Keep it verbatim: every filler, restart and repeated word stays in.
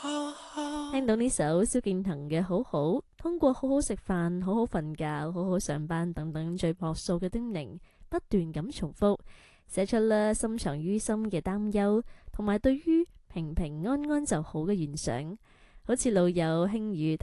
聽到呢首蕭敬騰嘅好好，通過好好食飯、好好瞓覺、好好上班等等最樸素嘅叮嚀，不斷咁重複，寫出啦深藏於心嘅擔憂，同埋對於平平安安就好嘅願想，好似老友輕語